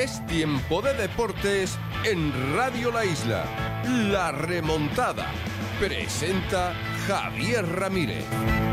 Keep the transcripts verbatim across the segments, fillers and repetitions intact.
Es tiempo de deportes en Radio La Isla. La Remontada. Presenta Javier Ramírez.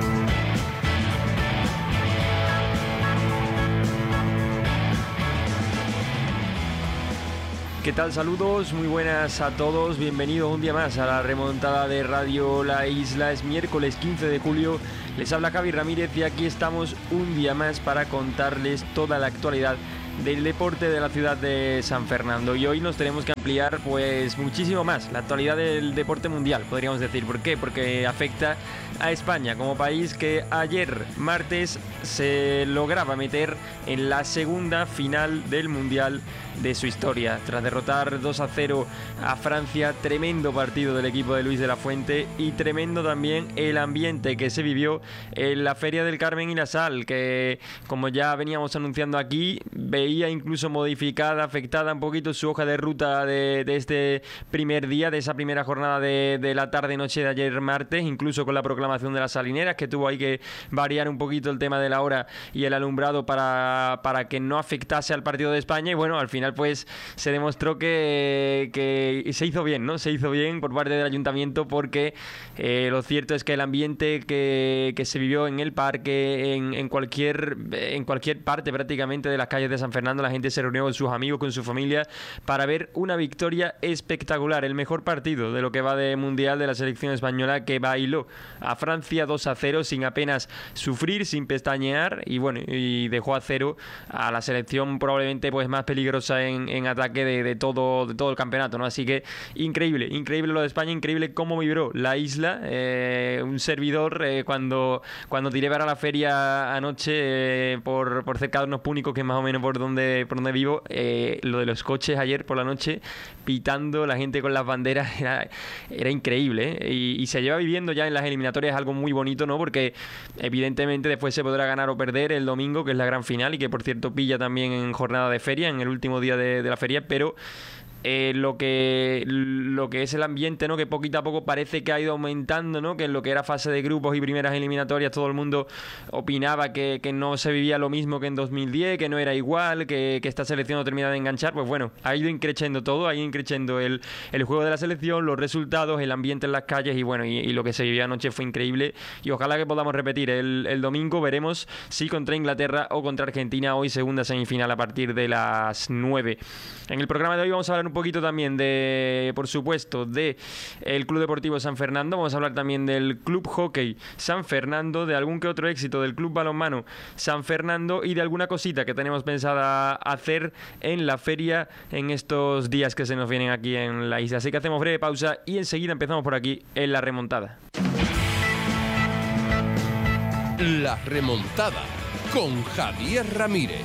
¿Qué tal? Saludos, muy buenas a todos, bienvenidos un día más a la remontada de Radio La Isla. Es miércoles quince de julio, les habla Javi Ramírez y aquí estamos un día más para contarles toda la actualidad del deporte de la ciudad de San Fernando. Y hoy nos tenemos que ampliar pues muchísimo más la actualidad del deporte mundial, podríamos decir. ¿Por qué? Porque afecta a España como país, que ayer martes se lograba meter en la segunda final del mundial de su historia, tras derrotar dos a cero a Francia. Tremendo partido del equipo de Luis de la Fuente y tremendo también el ambiente que se vivió en la Feria del Carmen y la Sal, que como ya veníamos anunciando aquí, veía incluso modificada, afectada un poquito su hoja de ruta de, de este primer día, de esa primera jornada de, de la tarde-noche de ayer martes, incluso con la proclamación de las salineras, que tuvo ahí que variar un poquito el tema de la hora y el alumbrado para, para que no afectase al partido de España. Y bueno, al final pues se demostró que, que se hizo bien, ¿no? Se hizo bien por parte del ayuntamiento, porque eh, lo cierto es que el ambiente que, que se vivió en el parque, en, en cualquier en cualquier parte prácticamente de las calles de San Fernando, la gente se reunió con sus amigos, con su familia, para ver una victoria espectacular, el mejor partido de lo que va de mundial de la selección española, que bailó a Francia dos a cero sin apenas sufrir, sin pestañear, y bueno, y dejó a cero a la selección probablemente pues más peligrosa en, en ataque de, de todo de todo el campeonato, ¿no? Así que increíble, increíble lo de España, increíble cómo vibró la isla. Eh, un servidor eh, cuando, cuando tiré para la feria anoche eh, por, por cerca de unos Púnicos, que es más o menos por donde, por donde vivo, eh, lo de los coches ayer por la noche, pitando, la gente con las banderas, era, era increíble, ¿eh? y, y se lleva viviendo ya en las eliminatorias algo muy bonito, ¿no? Porque evidentemente después se podrá ganar o perder el domingo, que es la gran final, y que por cierto pilla también en jornada de feria, en el último día de, de la feria, pero Eh, lo que lo que es el ambiente, ¿no? Que poquito a poco parece que ha ido aumentando, ¿no? Que en lo que era fase de grupos y primeras eliminatorias todo el mundo opinaba que, que no se vivía lo mismo que en dos mil diez, que no era igual, que, que esta selección no termina de enganchar. Pues bueno, ha ido increciendo todo, ha ido increciendo el, el juego de la selección, los resultados, el ambiente en las calles, y bueno, y, y lo que se vivió anoche fue increíble, y ojalá que podamos repetir el, el domingo. Veremos si contra Inglaterra o contra Argentina, hoy segunda semifinal a partir de las nueve. En el programa de hoy vamos a hablar un poquito también de, por supuesto, de el Club Deportivo San Fernando. Vamos a hablar también del Club Hockey San Fernando, de algún que otro éxito del Club Balonmano San Fernando y de alguna cosita que tenemos pensada hacer en la feria en estos días que se nos vienen aquí en la isla. Así que hacemos breve pausa y enseguida empezamos por aquí en La Remontada. La Remontada con Javier Ramírez.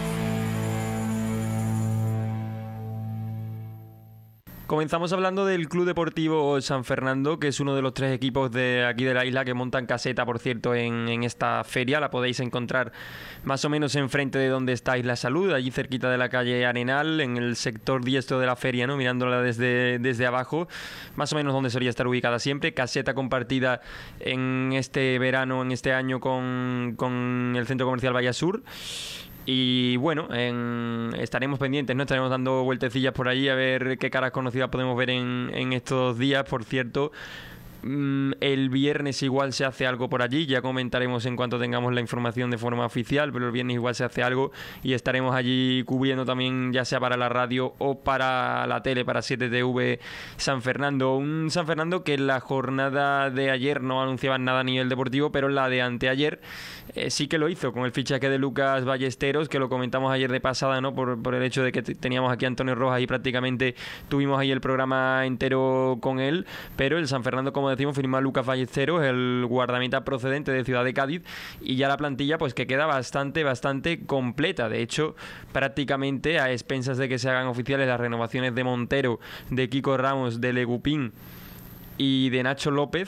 Comenzamos hablando del Club Deportivo San Fernando, que es uno de los tres equipos de aquí de la isla que montan caseta, por cierto, en, en esta feria. La podéis encontrar más o menos enfrente de donde está Isla Salud, allí cerquita de la calle Arenal, en el sector diestro de la feria, ¿no? Mirándola desde, desde abajo, más o menos donde solía estar ubicada siempre. Caseta compartida en este verano, en este año, con, con el Centro Comercial Valle Sur. Y bueno, en, estaremos pendientes, ¿no? Estaremos dando vueltecillas por allí a ver qué caras conocidas podemos ver en, en estos días. Por cierto, el viernes igual se hace algo por allí, ya comentaremos en cuanto tengamos la información de forma oficial, pero el viernes igual se hace algo y estaremos allí cubriendo también, ya sea para la radio o para la tele, para siete T V San Fernando. Un San Fernando que en la jornada de ayer no anunciaban nada a nivel deportivo, pero en la de anteayer eh, sí que lo hizo, con el fichaje de Lucas Ballesteros, que lo comentamos ayer de pasada, ¿no? Por, por el hecho de que t- teníamos aquí a Antonio Rojas y prácticamente tuvimos ahí el programa entero con él, pero el San Fernando, como decimos, firmó a Lucas Ballesteros, el guardameta procedente de Ciudad de Cádiz, y ya la plantilla pues que queda bastante, bastante completa. De hecho, prácticamente a expensas de que se hagan oficiales las renovaciones de Montero, de Kiko Ramos, de Legupín y de Nacho López,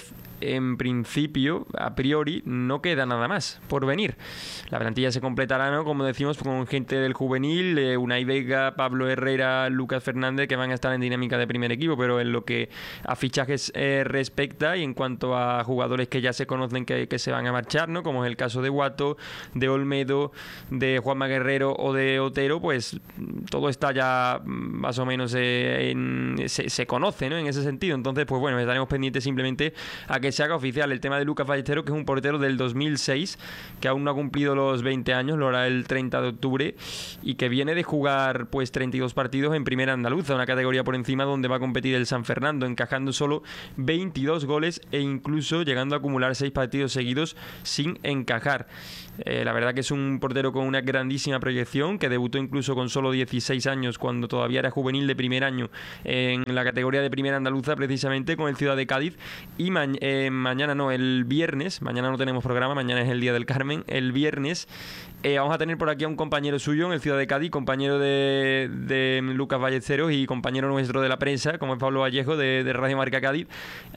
en principio, a priori, no queda nada más por venir. La plantilla se completará, ¿no?, como decimos, con gente del juvenil, eh, Unai Vega, Pablo Herrera, Lucas Fernández, que van a estar en dinámica de primer equipo, pero en lo que a fichajes eh, respecta y en cuanto a jugadores que ya se conocen que, que se van a marchar, ¿no?, como es el caso de Guato, de Olmedo, de Juanma Guerrero o de Otero, pues todo está ya más o menos eh, en, se, se conoce, ¿no?, en ese sentido. Entonces, pues bueno, estaremos pendientes simplemente a que se haga oficial el tema de Lucas Ballesteros, que es un portero del dos mil seis, que aún no ha cumplido los veinte años, lo hará el treinta de octubre, y que viene de jugar pues treinta y dos partidos en primera andaluza, una categoría por encima donde va a competir el San Fernando, encajando solo veintidós goles e incluso llegando a acumular seis partidos seguidos sin encajar. Eh, la verdad que es un portero con una grandísima proyección, que debutó incluso con solo dieciséis años, cuando todavía era juvenil de primer año, en la categoría de primera andaluza, precisamente con el Ciudad de Cádiz. Y ma eh, mañana no, el viernes, mañana no tenemos programa, mañana es el Día del Carmen, el viernes eh, vamos a tener por aquí a un compañero suyo en el Ciudad de Cádiz, compañero de, de Lucas Ballesteros y compañero nuestro de la prensa, como es Pablo Vallejo de, de Radio Marca Cádiz,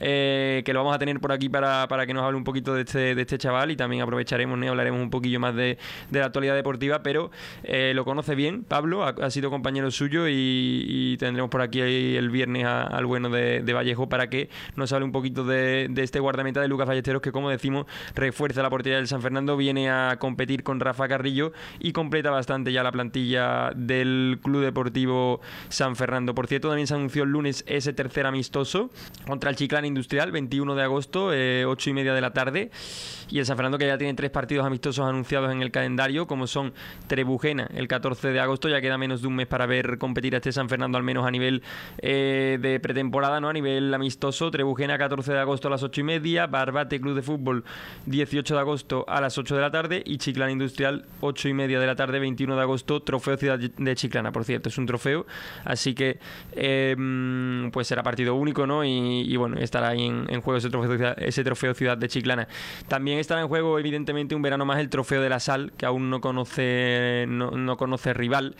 eh, que lo vamos a tener por aquí para, para que nos hable un poquito de este, de este chaval, y también aprovecharemos, ¿no?, hablaremos un poquillo más de, de la actualidad deportiva, pero eh, lo conoce bien Pablo, ha, ha sido compañero suyo, y, y tendremos por aquí el viernes a, al bueno de, de Vallejo para que nos hable un poquito de, de este guardameta de Lucas Ballesteros, que, como decimos, refuerza la portería del San Fernando, viene a competir con Rafa Carrillo y completa bastante ya la plantilla del Club Deportivo San Fernando. Por cierto, también se anunció el lunes ese tercer amistoso contra el Chiclana Industrial, veintiuno de agosto, eh, ocho y media de la tarde, y el San Fernando, que ya tiene tres partidos amistosos anunciados en el calendario, como son Trebujena el catorce de agosto, ya queda menos de un mes para ver competir a este San Fernando, al menos a nivel eh, de pretemporada, ¿no?, a nivel amistoso. Trebujena catorce de agosto a las ocho y media, Barbate Club de Fútbol dieciocho de agosto a las ocho de la tarde, y Chiclana Industrial ocho y media de la tarde, veintiuno de agosto, trofeo Ciudad de Chiclana. Por cierto, es un trofeo, así que eh, pues será partido único, ¿no?, y, y bueno, estará ahí en, en juego ese trofeo, ese trofeo Ciudad de Chiclana. También estará en juego, evidentemente, un verano más el trofeo de la Sal, que aún no conoce, no, no conoce rival.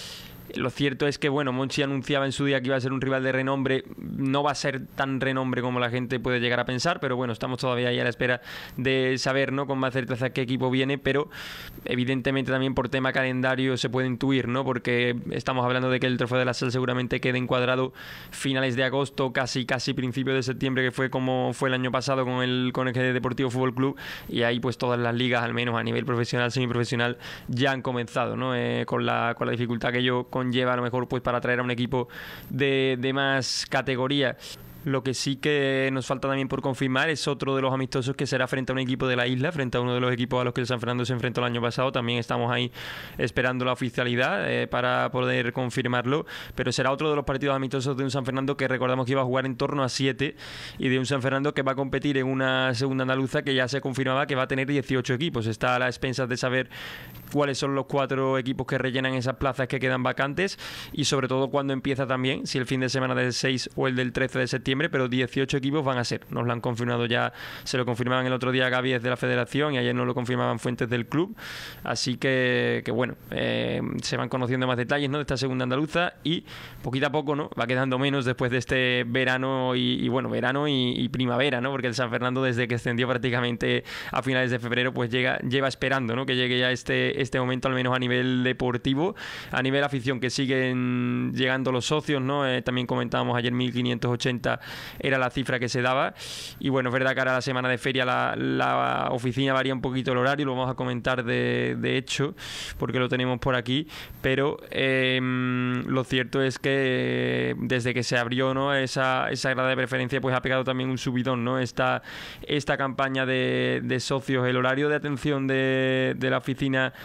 Lo cierto es que, bueno, Monchi anunciaba en su día que iba a ser un rival de renombre. No va a ser tan renombre como la gente puede llegar a pensar, pero bueno, estamos todavía ahí a la espera de saber, ¿no?, con más certeza qué equipo viene, pero evidentemente también por tema calendario se puede intuir, ¿no?, porque estamos hablando de que el trofeo de la Sal seguramente quede encuadrado finales de agosto, casi casi principios de septiembre, que fue como fue el año pasado con el con el Deportivo Fútbol Club, y ahí pues todas las ligas, al menos a nivel profesional, semiprofesional, ya han comenzado, ¿no?, eh, con la con la dificultad que ello conlleva a lo mejor pues para traer a un equipo de, de más categoría. Lo que sí que nos falta también por confirmar es otro de los amistosos, que será frente a un equipo de la isla, frente a uno de los equipos a los que el San Fernando se enfrentó el año pasado. También estamos ahí esperando la oficialidad eh, para poder confirmarlo, pero será otro de los partidos amistosos de un San Fernando que recordamos que iba a jugar en torno a siete, y de un San Fernando que va a competir en una segunda andaluza que ya se confirmaba que va a tener dieciocho equipos. Está a las expensas de saber cuáles son los cuatro equipos que rellenan esas plazas que quedan vacantes, y sobre todo cuándo empieza también, si el fin de semana del seis o el del trece de septiembre, pero dieciocho equipos van a ser. Nos lo han confirmado ya, se lo confirmaban el otro día Gaby desde la Federación, y ayer nos lo confirmaban fuentes del club. Así que, que bueno, eh, se van conociendo más detalles, ¿no?, de esta segunda andaluza, y poquito a poco, ¿no?, va quedando menos después de este verano y, y bueno, verano y, y primavera, ¿no?, porque el San Fernando, desde que extendió prácticamente a finales de febrero, pues llega lleva esperando, ¿no?, que llegue ya este, este momento, al menos a nivel deportivo. A nivel afición, que siguen llegando los socios, ¿no? Eh, también comentábamos ayer mil quinientos ochenta era la cifra que se daba, y bueno, es verdad que ahora la semana de feria la, la oficina varía un poquito el horario, lo vamos a comentar de, de hecho, porque lo tenemos por aquí, pero eh, lo cierto es que desde que se abrió, ¿no?, esa, esa grada de preferencia, pues ha pegado también un subidón, ¿no?, esta, esta campaña de, de socios. El horario de atención de, de la oficina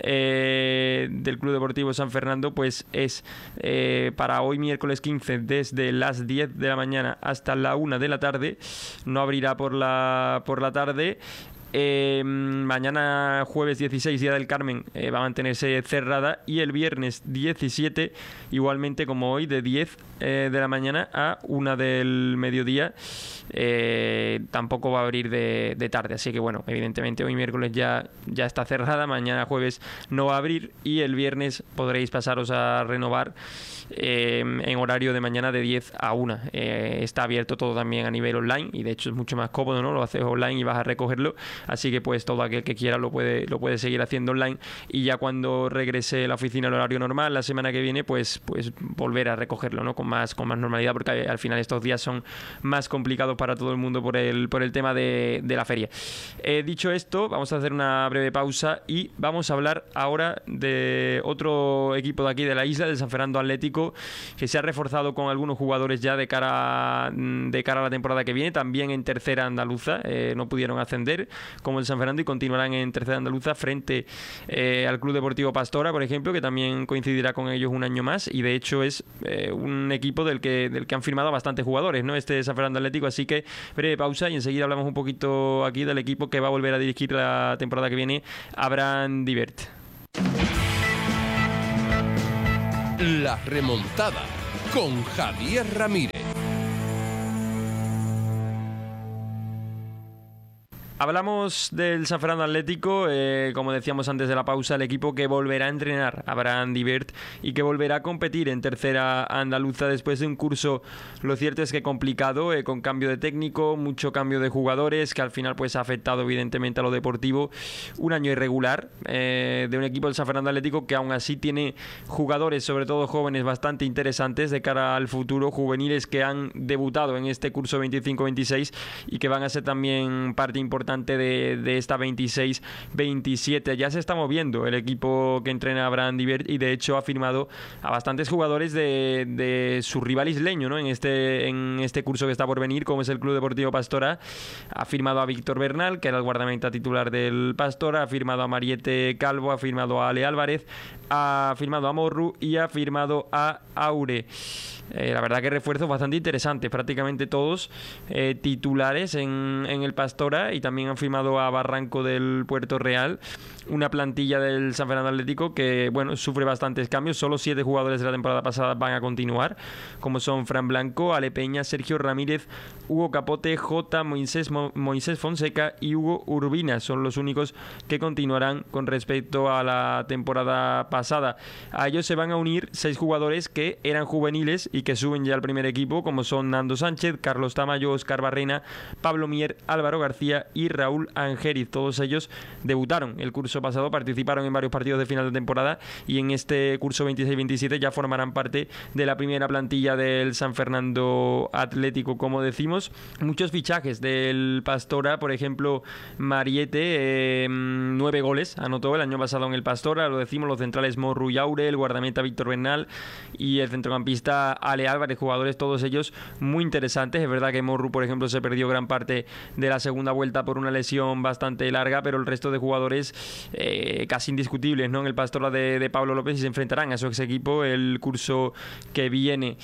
eh, del Club Deportivo San Fernando pues es eh, para hoy miércoles quince desde las diez de la mañana hasta la una de la tarde. No abrirá por la, por la tarde. Eh, mañana jueves dieciséis, Día del Carmen, eh, va a mantenerse cerrada, y el viernes diecisiete, igualmente como hoy, de diez eh, de la mañana a una del mediodía. Eh, tampoco va a abrir de, de tarde, así que bueno, evidentemente hoy miércoles ya, ya está cerrada, mañana jueves no va a abrir, y el viernes podréis pasaros a renovar eh, en horario de mañana de diez a una. Eh, está abierto todo también a nivel online, y de hecho es mucho más cómodo, ¿no? Lo haces online y vas a recogerlo, así que pues todo aquel que quiera lo puede, lo puede seguir haciendo online, y ya cuando regrese la oficina al horario normal la semana que viene, pues, pues volver a recogerlo, ¿no? Con más, con más normalidad, porque al final estos días son más complicados para todo el mundo por el, por el tema de, de la feria. Eh, dicho esto, vamos a hacer una breve pausa y vamos a hablar ahora de otro equipo de aquí de la isla, del San Fernando Atlético, que se ha reforzado con algunos jugadores ya de cara, de cara a la temporada que viene, también en tercera andaluza. Eh, no pudieron ascender como el San Fernando y continuarán en tercera andaluza frente eh, al Club Deportivo Pastora, por ejemplo, que también coincidirá con ellos un año más, y de hecho es eh, un equipo del que, del que han firmado bastantes jugadores, ¿no? Este San Fernando Atlético, así que breve pausa y enseguida hablamos un poquito aquí del equipo que va a volver a dirigir la temporada que viene, Abraham Divert. La remontada con Javier Ramírez. Hablamos del San Fernando Atlético, eh, como decíamos antes de la pausa, el equipo que volverá a entrenar, Abraham Divert, y que volverá a competir en tercera andaluza después de un curso, lo cierto es que complicado, eh, con cambio de técnico, mucho cambio de jugadores, que al final pues ha afectado evidentemente a lo deportivo. Un año irregular eh, de un equipo del San Fernando Atlético que aún así tiene jugadores, sobre todo jóvenes, bastante interesantes de cara al futuro, juveniles que han debutado en este curso veinticinco veintiséis y que van a ser también parte importante De, de esta veintiséis veintisiete. Ya se está moviendo el equipo que entrena Abraham Divert, y de hecho ha firmado a bastantes jugadores de, de su rival isleño, ¿no? en, este, en este curso que está por venir, como es el Club Deportivo Pastora. Ha firmado a Víctor Bernal, que era el guardameta titular del Pastora, ha firmado a Mariette Calvo, ha firmado a Ale Álvarez, ha firmado a Morru y ha firmado a Aure. Eh, la verdad que refuerzos bastante interesantes, prácticamente todos eh, titulares en, en el Pastora, y también han firmado a Barranco del Puerto Real, una plantilla del San Fernando Atlético que, bueno, sufre bastantes cambios. Solo siete jugadores de la temporada pasada van a continuar, como son Fran Blanco, Ale Peña, Sergio Ramírez, Hugo Capote, J. Moisés, Mo, Moisés Fonseca y Hugo Urbina. Son los únicos que continuarán con respecto a la temporada pasada. A ellos se van a unir seis jugadores que eran juveniles y que suben ya al primer equipo, como son Nando Sánchez, Carlos Tamayo, Óscar Barrena, Pablo Mier, Álvaro García y Raúl Angeriz. Todos ellos debutaron el curso pasado, participaron en varios partidos de final de temporada, y en este curso veintiséis veintisiete ya formarán parte de la primera plantilla del San Fernando Atlético, como decimos. Muchos fichajes del Pastora, por ejemplo, Mariette, eh, nueve goles anotó el año pasado en el Pastora, lo decimos, los centrales Morru y Aure, el guardameta Víctor Bernal y el centrocampista Ale Álvarez, jugadores todos ellos muy interesantes. Es verdad que Morru, por ejemplo, se perdió gran parte de la segunda vuelta por una lesión bastante larga, pero el resto de jugadores eh, casi indiscutibles, ¿no? En el Pastora de, de Pablo López, y se enfrentarán a su ex equipo el curso que viene.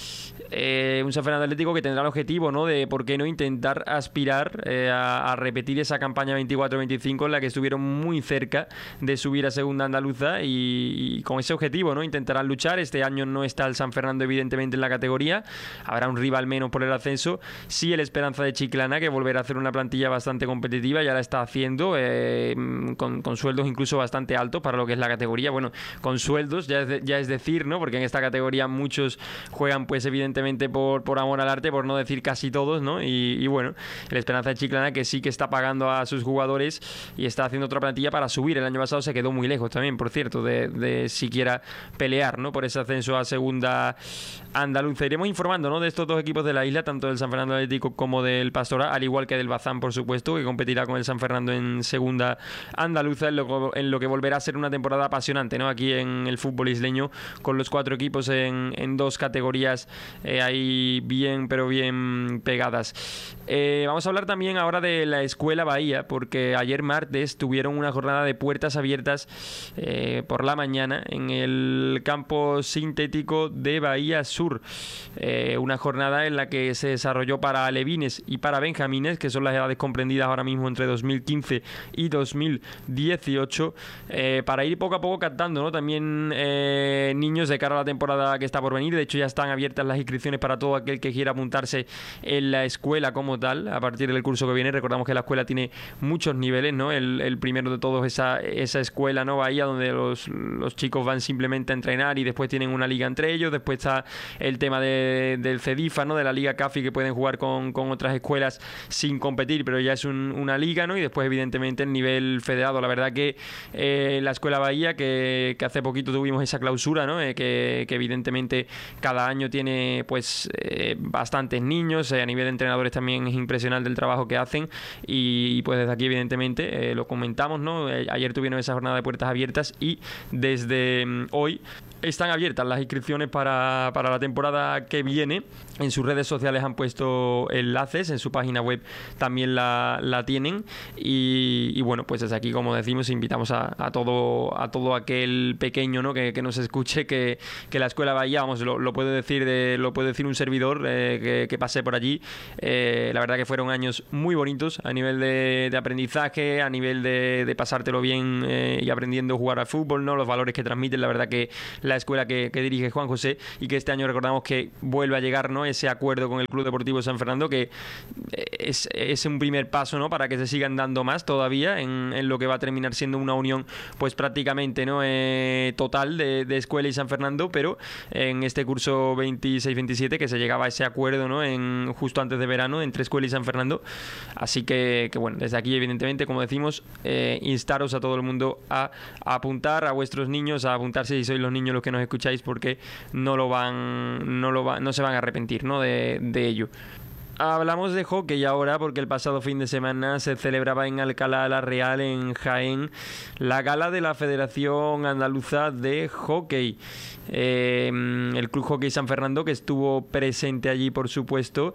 Eh, un San Fernando Atlético que tendrá el objetivo, ¿no?, de por qué no intentar aspirar eh, a, a repetir esa campaña veinticuatro veinticinco en la que estuvieron muy cerca de subir a segunda andaluza, y, y con ese objetivo, ¿no?, intentarán luchar. Este año no está el San Fernando evidentemente en la categoría, habrá un rival menos por el ascenso. Sí, el Esperanza de Chiclana, que volverá a hacer una plantilla bastante competitiva, ya la está haciendo, eh, con, con sueldos incluso bastante altos para lo que es la categoría. Bueno, con sueldos ya es, de, ya es decir, ¿no?, porque en esta categoría muchos juegan pues evidentemente por, por amor al arte, por no decir casi todos, ¿no? Y, y bueno, el Esperanza de Chiclana, que sí que está pagando a sus jugadores y está haciendo otra plantilla para subir. El año pasado se quedó muy lejos también, por cierto, de, de siquiera pelear, ¿no?, por ese ascenso a segunda andaluza. Iremos informando, ¿no?, de estos dos equipos de la isla, tanto del San Fernando Atlético como del Pastora, al igual que del Bazán, por supuesto, que competirá con el San Fernando en segunda andaluza, en lo, en lo que volverá a ser una temporada apasionante, ¿no?, aquí en el fútbol isleño, con los cuatro equipos en, en dos categorías eh, ahí bien, pero bien pegadas. Eh, vamos a hablar también ahora de la Escuela Bahía, porque ayer martes tuvieron una jornada de puertas abiertas eh, por la mañana en el campo sintético de Bahía Sur. eh, una jornada en la que se desarrolló para alevines y para benjamines, que son las edades comprendidas ahora mismo entre dos mil quince y dos mil dieciocho, eh, para ir poco a poco captando, ¿no? También eh, niños de cara a la temporada que está por venir. De hecho, ya están abiertas las inscripciones para todo aquel que quiera apuntarse en la escuela como tal a partir del curso que viene. Recordamos que la escuela tiene muchos niveles, ¿no? El, el primero de todos, esa, esa escuela, ¿no? Bahía, donde los, los chicos van simplemente a entrenar y después tienen una liga entre ellos. Después está el tema de, del CEDIFA, ¿no? De la Liga CAFI, que pueden jugar con, con otras escuelas sin competir, pero ya es un, una liga, ¿no? Y después, evidentemente, el nivel federado. La verdad que eh, la Escuela Bahía, que, que hace poquito tuvimos esa clausura, ¿no? Eh, que, que evidentemente cada año tiene pues eh, bastantes niños. Eh, a nivel de entrenadores también es impresionante el trabajo que hacen. Y, y pues desde aquí, evidentemente, eh, lo comentamos, ¿no? Eh, ayer tuvieron esa jornada de puertas abiertas y desde mm, hoy están abiertas las inscripciones para, para la temporada que viene. En sus redes sociales han puesto enlaces, en su página web también la, la tienen. Y, y bueno, pues desde aquí, como decimos, invitamos a, a todo a todo aquel pequeño, ¿no? que, que nos escuche, que, que la Escuela Bahía, vamos, lo, lo puede decir de, lo puede decir un servidor eh, que, que pasé por allí. Eh, la verdad que fueron años muy bonitos a nivel de, de aprendizaje, a nivel de, de pasártelo bien eh, y aprendiendo a jugar al fútbol, ¿no? Los valores que transmiten. La verdad que la escuela que, que dirige Juan José, y que este año recordamos que vuelve a llegar, ¿no? Ese acuerdo con el Club Deportivo San Fernando, que es, es un primer paso, ¿no? Para que se sigan dando más todavía en, en lo que va a terminar siendo una unión pues prácticamente, ¿no? Eh, total de, de escuela y San Fernando, pero en este curso veintiséis veintisiete que se llegaba a ese acuerdo, ¿no? En, justo antes de verano entre escuela y San Fernando. Así que, que bueno, desde aquí evidentemente, como decimos, eh, instaros a todo el mundo a, a apuntar, a vuestros niños a apuntarse si sois los niños los que nos escucháis, porque no lo van no lo va, no se van a arrepentir, ¿no? de, de ello. Hablamos de hockey ahora, porque el pasado fin de semana se celebraba en Alcalá la Real, en Jaén, la gala de la Federación Andaluza de Hockey. Eh, el Club Hockey San Fernando, que estuvo presente allí, por supuesto,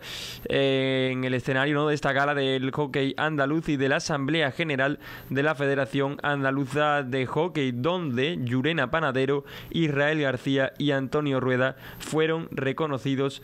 eh, en el escenario, ¿no? de esta gala del hockey andaluz y de la Asamblea General de la Federación Andaluza de Hockey, donde Llurena Panadero, Israel García y Antonio Rueda fueron reconocidos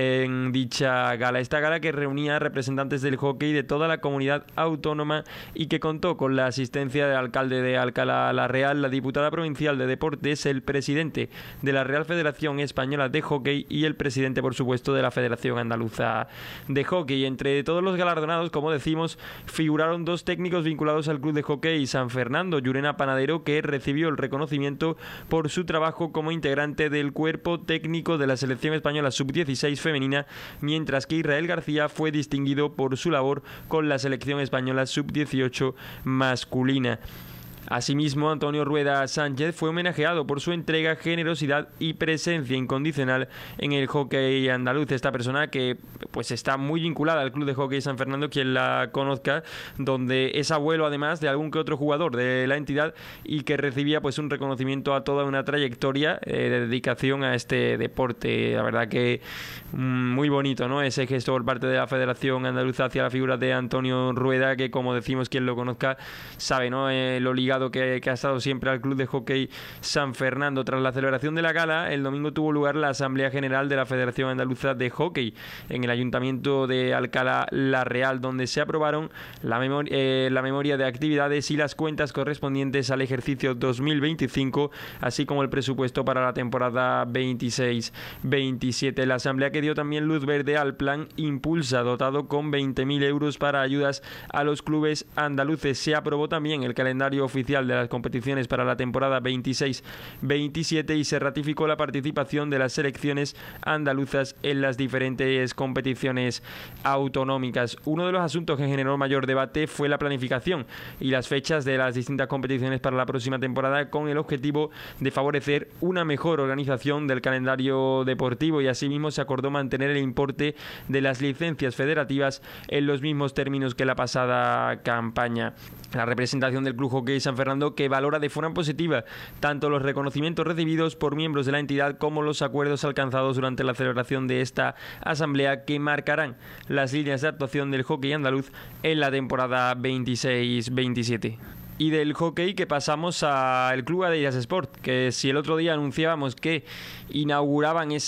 en dicha gala. Esta gala que reunía a representantes del hockey de toda la comunidad autónoma y que contó con la asistencia del alcalde de Alcalá la Real, la diputada provincial de Deportes, el presidente de la Real Federación Española de Hockey y el presidente, por supuesto, de la Federación Andaluza de Hockey. Entre todos los galardonados, como decimos, figuraron dos técnicos vinculados al Club de Hockey San Fernando: Llurena Panadero, que recibió el reconocimiento por su trabajo como integrante del cuerpo técnico de la selección española sub dieciséis femenina, mientras que Israel García fue distinguido por su labor con la selección española sub dieciocho masculina. Asimismo, Antonio Rueda Sánchez fue homenajeado por su entrega, generosidad y presencia incondicional en el hockey andaluz. Esta persona que pues está muy vinculada al Club de Hockey San Fernando, quien la conozca, donde es abuelo además de algún que otro jugador de la entidad, y que recibía pues un reconocimiento a toda una trayectoria eh, de dedicación a este deporte. La verdad que mmm, muy bonito, ¿no? Ese gesto por parte de la Federación Andaluza hacia la figura de Antonio Rueda, que, como decimos, quien lo conozca sabe, ¿no? Eh, lo ligado Que, que ha estado siempre al Club de Hockey San Fernando. Tras la celebración de la gala, el domingo tuvo lugar la Asamblea General de la Federación Andaluza de Hockey en el Ayuntamiento de Alcalá la Real, donde se aprobaron la, memori eh, la memoria de actividades y las cuentas correspondientes al ejercicio dos mil veinticinco, así como el presupuesto para la temporada veintiséis veintisiete. La Asamblea, que dio también luz verde al plan Impulsa, dotado con veinte mil euros para ayudas a los clubes andaluces. Se aprobó también el calendario oficial de las competiciones para la temporada veintiséis veintisiete y se ratificó la participación de las selecciones andaluzas en las diferentes competiciones autonómicas. Uno de los asuntos que generó mayor debate fue la planificación y las fechas de las distintas competiciones para la próxima temporada, con el objetivo de favorecer una mejor organización del calendario deportivo, y asimismo se acordó mantener el importe de las licencias federativas en los mismos términos que la pasada campaña. La representación del Club Hockey San Fernando, que valora de forma positiva tanto los reconocimientos recibidos por miembros de la entidad como los acuerdos alcanzados durante la celebración de esta asamblea, que marcarán las líneas de actuación del hockey andaluz en la temporada veintiséis veintisiete. Y del hockey que pasamos al Club Adeiras Sport, que si el otro día anunciábamos que inauguraban esa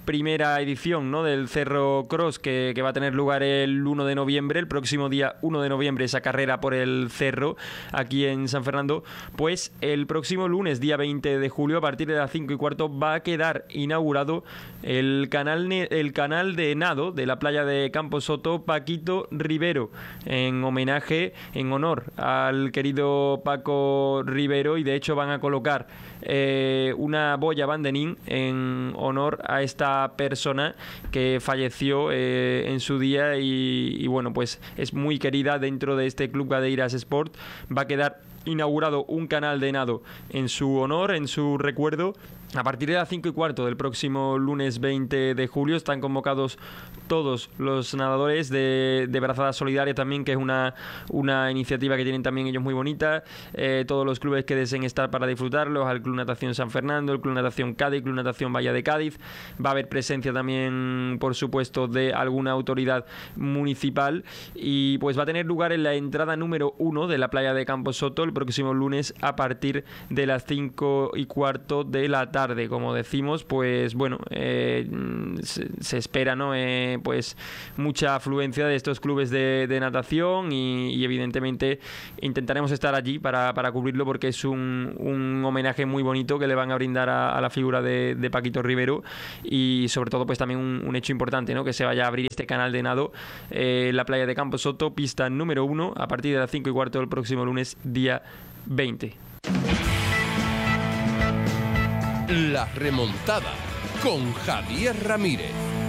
primera edición, ¿no?, del Cerro Cross que, que va a tener lugar el uno de noviembre, el próximo día uno de noviembre, esa carrera por el cerro aquí en San Fernando. Pues el próximo lunes, día veinte de julio, a partir de las cinco y cuarto, va a quedar inaugurado el canal, el canal de nado de la playa de Camposoto Paquito Rivero, en homenaje, en honor al querido Paco Rivero, y de hecho van a colocar eh, una boya banderín en honor a esta persona que falleció eh, en su día y, y bueno, pues es muy querida dentro de este Club Gadeiras Sport. Va a quedar inaugurado un canal de nado en su honor, en su recuerdo. A partir de las cinco y cuarto del próximo lunes veinte de julio están convocados todos los nadadores de, de Brazada Solidaria también, que es una, una iniciativa que tienen también ellos muy bonita. Eh, todos los clubes que deseen estar para disfrutarlos, al Club Natación San Fernando, el Club Natación Cádiz, Club Natación Bahía de Cádiz. Va a haber presencia también, por supuesto, de alguna autoridad municipal, y pues va a tener lugar en la entrada número uno de la playa de Camposoto el próximo lunes a partir de las cinco y cuarto de la tarde. Como decimos, pues bueno, eh, se, se espera, ¿no?, eh, pues mucha afluencia de estos clubes de, de natación y, y evidentemente intentaremos estar allí para, para cubrirlo, porque es un, un homenaje muy bonito que le van a brindar a, a la figura de, de Paquito Rivero, y sobre todo pues también un, un hecho importante, ¿no?, que se vaya a abrir este canal de nado en eh, la playa de Camposoto, pista número uno, a partir de las cinco y cuarto del próximo lunes, día veinte. La remontada con Javier Ramírez.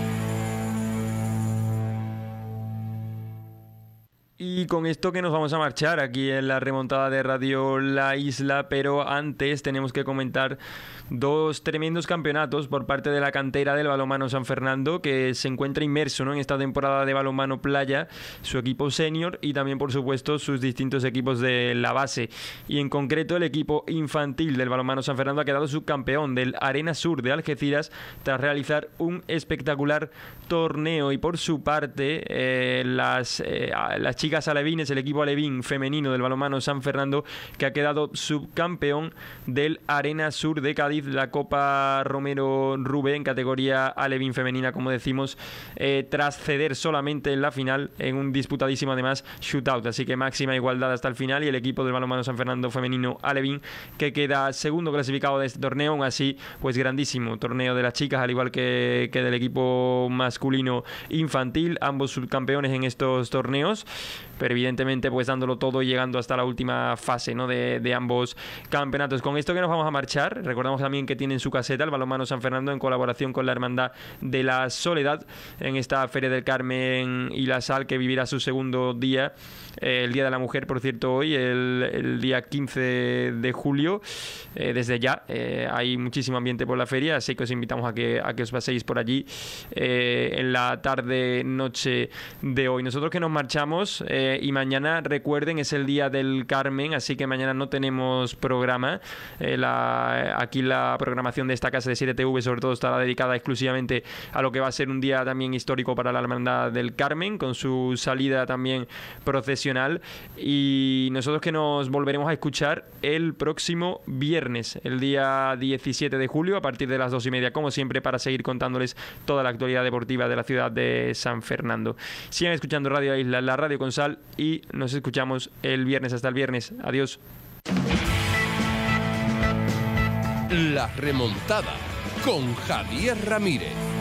Y con esto que nos vamos a marchar aquí en la remontada de Radio La Isla, pero antes tenemos que comentar dos tremendos campeonatos por parte de la cantera del balonmano San Fernando, que se encuentra inmerso, ¿no?, en esta temporada de balonmano playa, su equipo senior y también, por supuesto, sus distintos equipos de la base. Y en concreto el equipo infantil del balonmano San Fernando ha quedado subcampeón del Arena Sur de Algeciras tras realizar un espectacular torneo. Y por su parte, eh, las, eh, las chicas alevines, el equipo alevín femenino del balonmano San Fernando, que ha quedado subcampeón del Arena Sur de Cádiz, la Copa Romero Rubén en categoría alevín femenina, como decimos, eh, tras ceder solamente en la final en un disputadísimo además shootout. Así que máxima igualdad hasta el final, y el equipo del balonmano San Fernando femenino alevín, que queda segundo clasificado de este torneo. Aún así, pues grandísimo torneo de las chicas, al igual que, que del equipo masculino infantil, ambos subcampeones en estos torneos, pero evidentemente pues dándolo todo y llegando hasta la última fase, ¿no?, de, de ambos campeonatos. Con esto que nos vamos a marchar, recordamos también que tienen su caseta el balonmano San Fernando en colaboración con la Hermandad de la Soledad en esta Feria del Carmen y la Sal, que vivirá su segundo día, eh, el Día de la Mujer, por cierto, hoy, el, el día quince de julio. Eh, desde ya eh, hay muchísimo ambiente por la feria, así que os invitamos a que, a que os paséis por allí eh, en la tarde noche de hoy. Nosotros que nos marchamos, eh, y mañana, recuerden, es el Día del Carmen, así que mañana no tenemos programa. Eh, la, aquí la programación de esta casa de siete T V sobre todo estará dedicada exclusivamente a lo que va a ser un día también histórico para la Hermandad del Carmen, con su salida también procesional. Y nosotros que nos volveremos a escuchar el próximo viernes, el día diecisiete de julio, a partir de las dos y media, como siempre, para seguir contándoles toda la actualidad deportiva de la ciudad de San Fernando. Sigan escuchando Radio La Isla, la radio con sal, y nos escuchamos el viernes. Hasta el viernes. Adiós. La remontada con Javier Ramírez.